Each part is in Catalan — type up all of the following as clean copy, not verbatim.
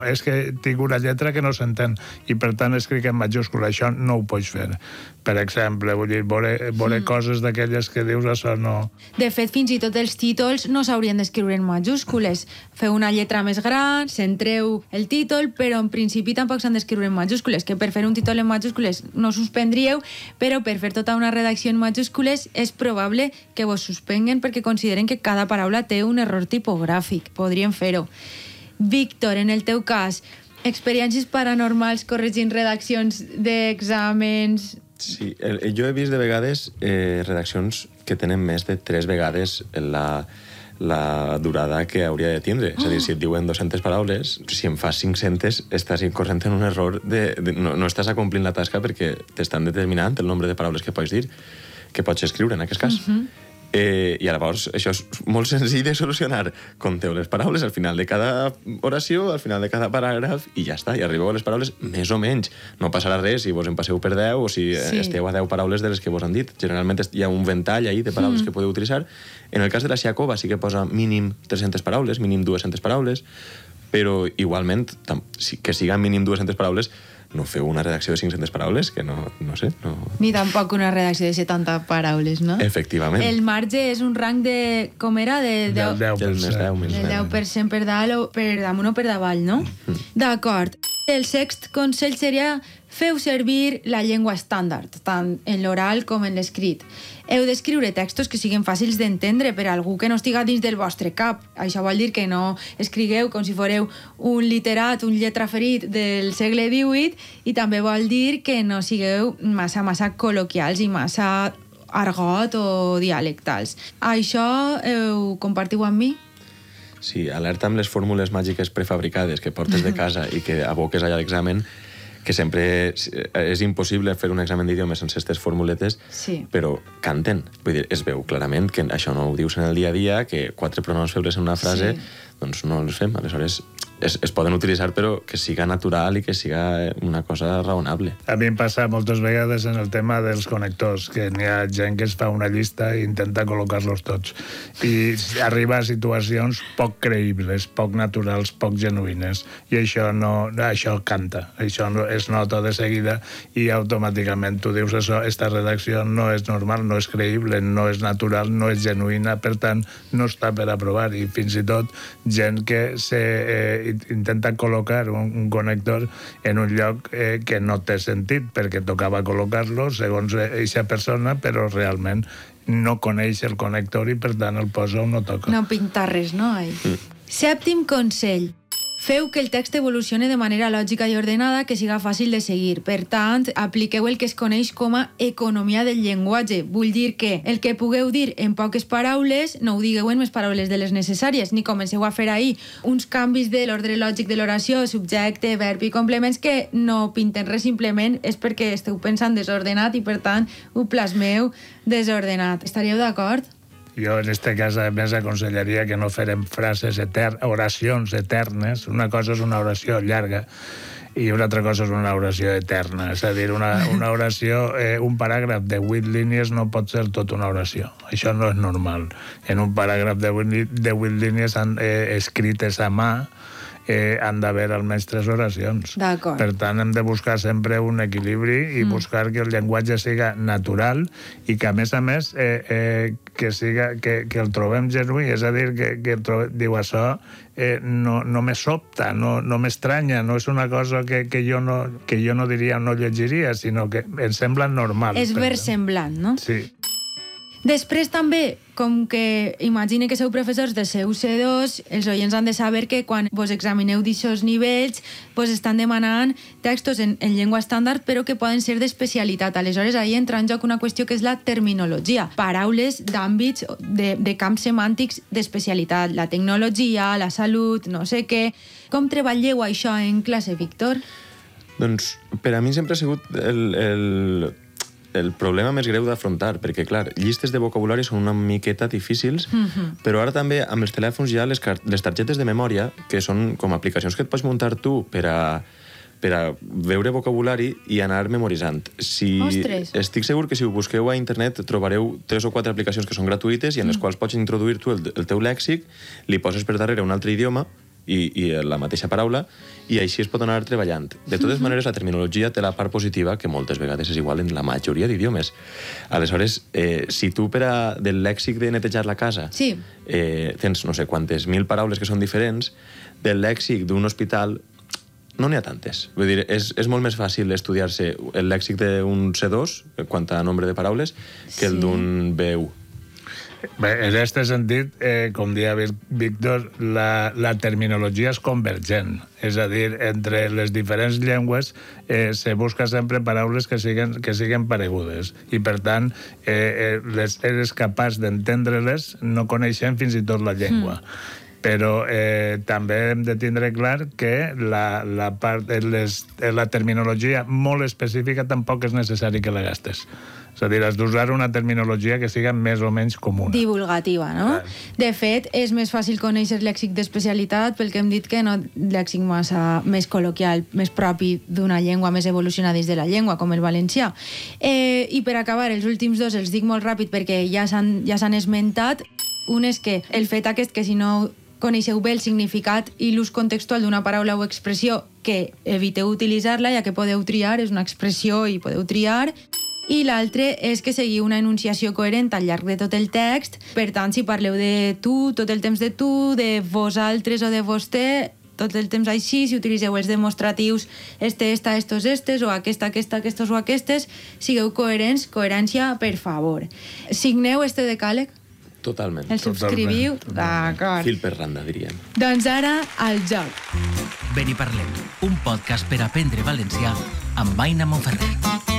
És que tinc una lletra que no s'entén i per tant escric en majúscula. Això no ho pots fer. Per exemple, vull dir, veure coses d'aquelles que dius, això no... De fet, fins i tot els títols no s'haurien d'escriure en majúscules. Feu una lletra més gran, centreu el títol, però en principi tampoc s'han d'escriure en majúscules, que per fer un títol en majúscules no suspendríeu, però per fer tota una redacció en majúscules és probable que vos suspenguen perquè consideren que cada paraula té un error tipogràfic. Podrien fer-ho. Víctor, en el teu cas, experiències paranormals corregint redaccions d'exàmens... Sí, jo he vist de vegades redaccions que tenen més de 3 vegades la durada que hauria de tindre. És a dir, si et diuen 200 paraules, si en fas 500, estàs incorrent en un error no estàs acomplint la tasca perquè t'estan determinant el nombre de paraules que pots dir, que pots escriure en aquest cas. I llavors això és molt senzill de solucionar. Compteu les paraules al final de cada oració, al final de cada paràgraf, i ja està, i arribeu a les paraules més o menys. No passarà res si vos en passeu per 10 o si esteu a 10 paraules de les que vos han dit. Generalment hi ha un ventall ahí de paraules que podeu utilitzar. En el cas de la Xiacova sí que posa mínim 300 paraules, mínim 200 paraules, però igualment, que sigan mínim 200 paraules, no feu una redacció de 500 paraules, que no sé. No... Ni tampoc una redacció de 70 paraules, no? Efectivament. El marge és un rang de... Com era? Del 10%. Del 10% per dalt o per damunt o per davall, no? D'acord. El sext consell seria feu servir la llengua estàndard, tant en l'oral com en l'escrit. Heu d'escriure textos que siguin fàcils d'entendre per a algú que no estiga dins del vostre cap. Això vol dir que no escrigueu com si fóreu un literat, un lletraferit del segle XVIII, i també vol dir que no sigueu massa col·loquials i massa argot o dialectals. Això ho compartiu amb mi? Sí, alerta amb les fórmules màgiques prefabricades que portes de casa i que aboques allà a l'examen, que sempre és impossible fer un examen d'idiomes sense aquestes formuletes, però canten. Vull dir, es veu clarament que això no ho dius en el dia a dia, que 4 pronoms febles en una frase, doncs no els fem. Aleshores, es poden utilitzar, però que siga natural i que siga una cosa raonable. A mi em passa moltes vegades en el tema dels connectors, que n'hi ha gent que es fa una llista i intenta col·locar-los tots. I arriba a situacions poc creïbles, poc naturals, poc genuïnes. I això canta. Això es nota de seguida i automàticament tu dius això, esta redacció no és normal, no és creïble, no és natural, no és genuïna, per tant, no està per aprovar. I fins i tot gent que intenta col·locar un connector en un lloc que no té sentit, perquè tocava col·locar-lo segons aquesta persona, però realment no coneix el connector i per tant el posa on no toca. No pinta res, no? Sèptim consell. Feu que el text evolucione de manera lògica i ordenada que siga fàcil de seguir. Per tant, apliqueu el que es coneix com a economia del llenguatge. Vull dir que el que pugueu dir en poques paraules no ho digueu en més paraules de les necessàries, ni comenceu a fer ahir uns canvis de l'ordre lògic de l'oració, subjecte, verb i complements que no pinten res, simplement és perquè esteu pensant desordenat i per tant ho plasmeu desordenat. Estaríeu d'acord? Jo, en aquest cas, a més, aconsellaria que no farem oracions eternes. Una cosa és una oració llarga i una altra cosa és una oració eterna. És a dir, una oració, un paràgraf de 8 línies no pot ser tot una oració. Això no és normal. En un paràgraf de 8 línies escrites a mà han d'haver almenys 3 oracions. Per tant, hem de buscar sempre un equilibri i buscar que el llenguatge siga natural i que, a més, que el trobem genuí. És a dir, que diu això no me sobta, no m'estranya, no és una cosa que jo no diria o no llegiria, sinó que em sembla normal. És versemblant, no? Sí. Després també, com que imagine que sou professors de C1-C2, els oients han de saber que quan vos examineu d'aixòs nivells vos estan demanant textos en llengua estàndard però que poden ser d'especialitat. Aleshores, ahí entra en joc una qüestió que és la terminologia. Paraules d'àmbits, de camps semàntics d'especialitat. La tecnologia, la salut, no sé què. Com treballeu això en classe, Víctor? Doncs per a mi sempre ha sigut el problema més greu d'afrontar, perquè, clar, llistes de vocabulari són una miqueta difícils, però ara també amb els telèfons hi ha les targetes de memòria, que són com aplicacions que et pots muntar tu per a veure vocabulari i anar memoritzant. Estic segur que si ho busqueu a internet trobareu 3 o 4 aplicacions que són gratuïtes i en les quals pots introduir tu el teu lèxic, li poses per darrere un altre idioma i la mateixa paraula, i així es pot anar treballant. De totes maneres, la terminologia té la part positiva, que moltes vegades és igual en la majoria d'idiomes. Aleshores, si tu del lèxic de netejar la casa tens no sé quantes mil paraules que són diferents, del lèxic d'un hospital no n'hi ha tantes. Vull dir, és molt més fàcil estudiar-se el lèxic d'un C2, quant a nombre de paraules, que el d'un B1. Bé, en aquest sentit, com deia Víctor, la terminologia és convergent. És a dir, entre les diferents llengües se busca sempre paraules que siguen paregudes. I, per tant, eres capaç d'entendre-les no coneixent fins i tot la llengua. Però també hem de tindre clar que la terminologia molt específica tampoc és necessari que la gastes. És a dir, has d'usar una terminologia que siga més o menys comuna. Divulgativa, no? Clar. De fet, és més fàcil conèixer lèxic d'especialitat pel que hem dit que no lèxic més col·loquial, més propi d'una llengua més evolucionada dins de la llengua, com el valencià. I per acabar, els últims dos els dic molt ràpid perquè ja s'han esmentat. Un és que el fet aquest que si no coneixeu bé el significat i l'ús contextual d'una paraula o expressió, que eviteu utilitzar-la, ja que podeu triar, és una expressió i podeu triar. I l'altre és que seguiu una enunciació coherent al llarg de tot el text. Per tant, si parleu de tu, tot el temps de tu, de vosaltres o de vostè, tot el temps així, si utilitzeu els demostratius este, esta, estos, estes, o aquesta, aquestos o aquestes, sigueu coherents, coherència, per favor. Signeu este decàleg? Totalment. El subscriviu? D'acord. Fil per randa, diríem. Doncs ara, al joc. Ben i parlem, un podcast per aprendre valencià amb Aina Monferrer.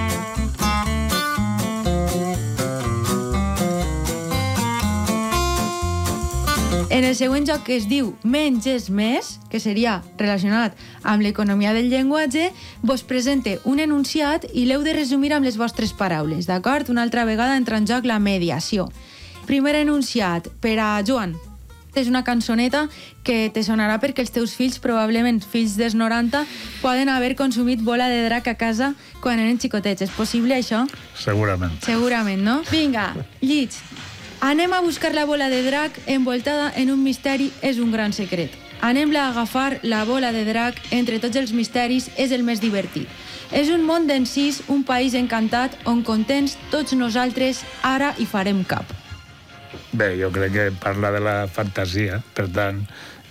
En el següent joc, que es diu Menys és més, que seria relacionat amb l'economia del llenguatge, vos presente un enunciat i l'heu de resumir amb les vostres paraules, d'acord? Una altra vegada entra en joc la mediació. Primer enunciat, per a Joan. És una cançoneta que te sonarà perquè els teus fills, probablement fills dels 90, poden haver consumit bola de drac a casa quan eren xicotets. És possible, això? Segurament. Segurament, no? Vinga, llits. Anem a buscar la bola de drac envoltada en un misteri, és un gran secret. Anem-la a agafar, la bola de drac, entre tots els misteris, és el més divertit. És un món d'encís, un país encantat, on contents tots nosaltres ara hi farem cap. Bé, jo crec que parla de la fantasia, per tant,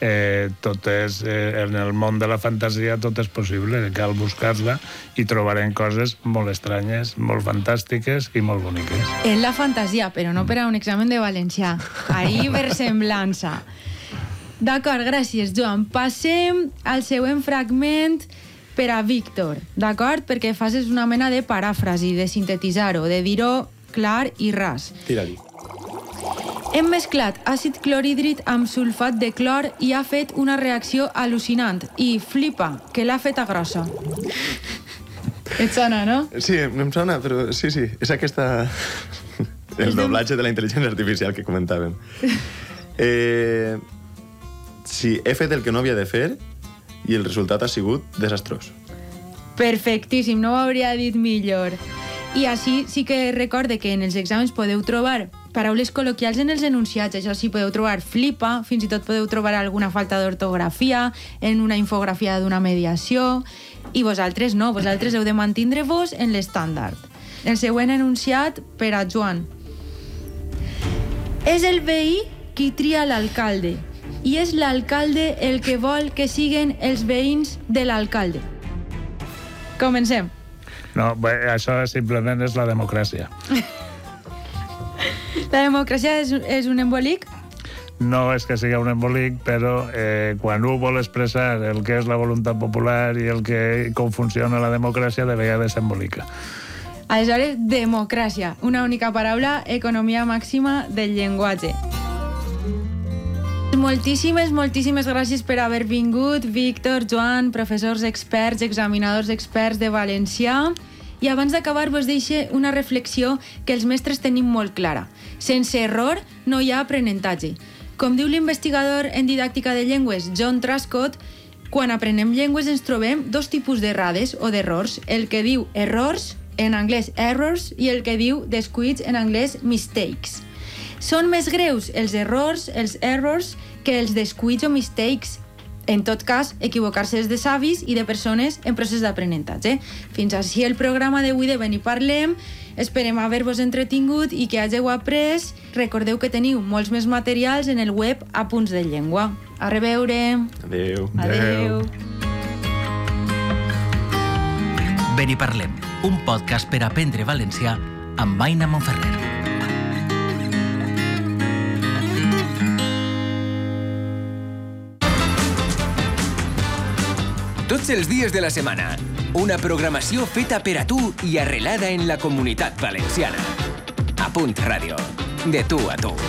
en el món de la fantasia tot és possible, cal buscar-la i trobarem coses molt estranyes, molt fantàstiques i molt boniques. En la fantasia, però no per a un examen de valencià. Ahí versemblança. D'acord, gràcies, Joan. Passem al següent fragment per a Víctor, d'acord? Perquè facis una mena de paràfrasi, de sintetitzar-ho, de dir-ho clar i ras. Tira-li. Hem mesclat àcid clorhídric amb sulfat de clor i ha fet una reacció al·lucinant. I flipa, que l'ha feta grossa. Et sona, no? Sí, em sona, però sí, és aquesta... El doblatge de la intel·ligència artificial que comentàvem. Sí, he fet el que no havia de fer i el resultat ha sigut desastrós. Perfectíssim, no ho hauria dit millor. I així sí que recorde que en els exàmens podeu trobar paraules col·loquials en els enunciats. Això sí, podeu trobar flipa, fins i tot podeu trobar alguna falta d'ortografia en una infografia d'una mediació, i vosaltres no, vosaltres heu de mantindre-vos en l'estàndard. El següent enunciat per a Joan. És el veí qui tria l'alcalde, i és l'alcalde el que vol que siguen els veïns de l'alcalde. Comencem. No, bé, això simplement és la democràcia. La democràcia és un embolic? No és que sigui un embolic, però quan un vol expressar el que és la voluntat popular i com funciona la democràcia, de vegades s'embolica. Aleshores, democràcia, una única paraula, economia màxima del llenguatge. Moltíssimes gràcies per haver vingut, Víctor, Joan, professors experts, examinadors experts de valencià. I abans d'acabar vos deixo una reflexió que els mestres tenim molt clara. Sense error no hi ha aprenentatge. Com diu l'investigador en didàctica de llengües John Truscott, quan aprenem llengües ens trobem dos tipus d'errades o d'errors, el que diu errors, en anglès errors, i el que diu descuits, en anglès mistakes. Són més greus els errors, els errors, que els descuits o mistakes. En tot cas, equivocar-se és de savis i de persones en procés d'aprenentatge. Fins així el programa d'avui de Ben i Parlem. Esperem haver-vos entretingut i que hàgeu après. Recordeu que teniu molts més materials en el web Apunts de Llengua. A reveure. Adéu. Adéu. Ben i Parlem, un podcast per aprendre valencià amb Aina Monferrer. Tots els dies de la setmana, una programació feta per a tu i arrelada en la comunitat valenciana. Apunt Ràdio, de tu a tu.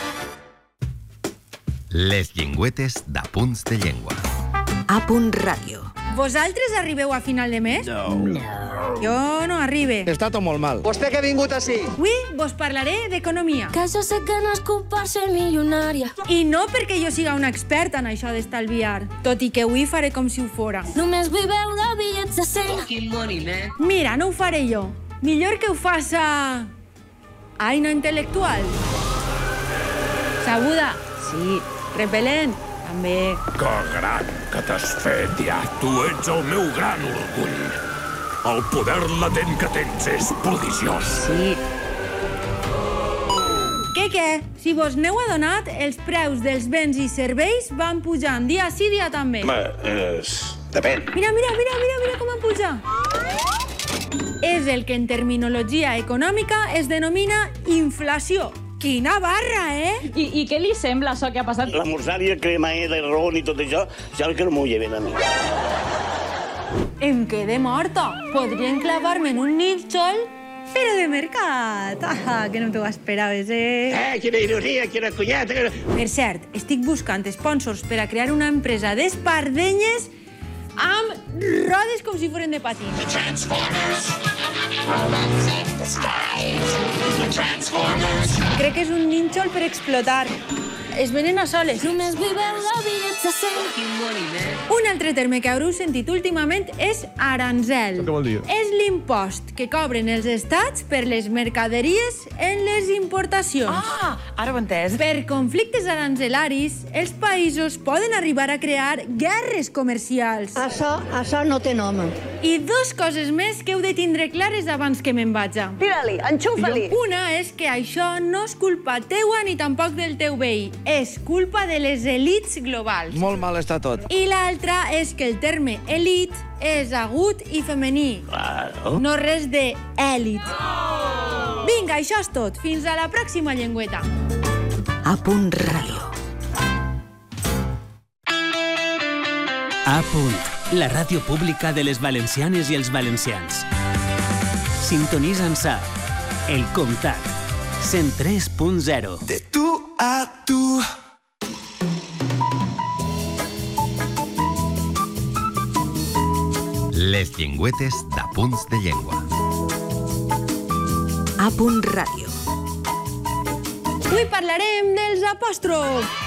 Les llengüetes d'Apunts de Llengua. Apunt Ràdio. Vosaltres arribeu a final de mes? No. Jo no arribe. Està tot molt mal. Vostè que ha vingut així? Avui vos parlaré d'economia. Que jo sé que no és culpa ser milionària. I no perquè jo siga una experta en això d'estalviar, tot i que avui faré com si ho fora. Només vull veure bitllets de 100. Mira, no ho faré jo. Millor que ho faça... Aina intel·lectual. Sabuda. Sí. Repel·lent. També. Que gran que t'has fet, ja. Tu ets el meu gran orgull. El poder latent que tens és prodigiós. Sí. Què? Si vos n'heu adonat, els preus dels béns i serveis van pujant dia sí, dia també. Depèn. Mira com han pujat. És el que en terminologia econòmica es denomina inflació. Quina barra, eh? I què li sembla això que ha passat? La morsària, crema, de ron i tot això, ja que no m'ho lleven a mi. Em quedé morta. Podrien clavar-me en un nínxol, però de mercat. Que no t'ho esperaves, eh? Quina ironia, quina cunyata. Per cert, estic buscant sponsors per a crear una empresa d'espardenyes amb rodes com si foren de patins. Crec que és un nínxol per explotar. Es venen a soles. Només vull veure bitllets de 100. Un altre terme que haureu sentit últimament és aranzel. Què vol dir? És l'impost que cobren els estats per les mercaderies en les importacions. Ara ho he entès. Per conflictes arancelaris, els països poden arribar a crear guerres comercials. Això no té nom. I dos coses més que heu de tindre clares abans que me'n vaja. Tira-li, enxufa-li. Una és que això no és culpa teua ni tampoc del teu veí. És culpa de les elits globals. Molt mal està tot. I l'altra és que el terme elit és agut i femení. Claro. No res de èlit. Vinga, això és tot. Fins a la pròxima llengüeta. Apunt Ràdio. A punt, la ràdio pública de les valencianes i els valencians. Sintonitza'ns a El Comtat, 103.0. De tu a tu. Les llengüetes d'Apunts de Llengua. Apunt Ràdio. Avui parlarem dels apòstrofs.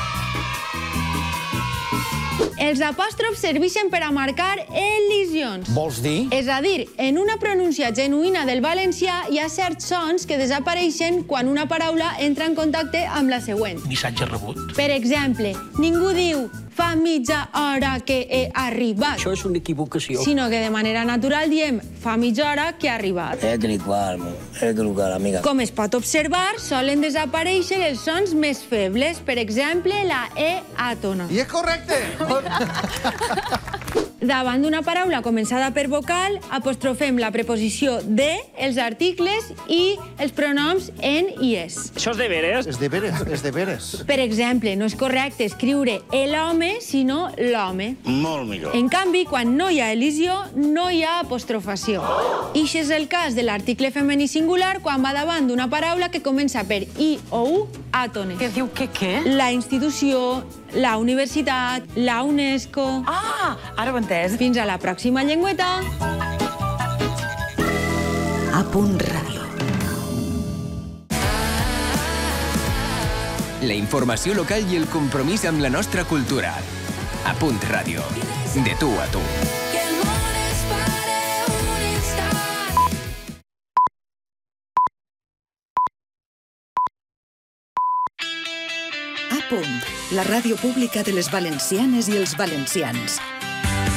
Els apòstrofs serveixen per a marcar elisions. Vols dir? És a dir, en una pronúncia genuïna del valencià hi ha certs sons que desapareixen quan una paraula entra en contacte amb la següent. Missatge rebut. Per exemple, ningú diu fa mitja hora que he arribat. Això és una equivocació. Sinó que de manera natural diem fa mitja hora que ha arribat. amiga. Com es pot observar, solen desaparèixer els sons més febles, per exemple, la E àtona. I és correcte! Davant d'una paraula començada per vocal, apostrofem la preposició de, els articles i els pronoms en i es. Això és de veres? És de veres. Per exemple, no és correcte escriure l'home, sinó l'home. Molt millor. En canvi, quan no hi ha elisió, no hi ha apostrofació. Ix és el cas de l'article femení singular quan va davant d'una paraula que comença per i o u àtone. Què diu què? La institució, la universitat, la UNESCO... Ara ho he entès. Fins a la pròxima llengüeta. Apunt Ràdio. La informació local i el compromís amb la nostra cultura. Apunt Ràdio, de tu a tu. A punt, la ràdio pública de les valencianes i els valencians.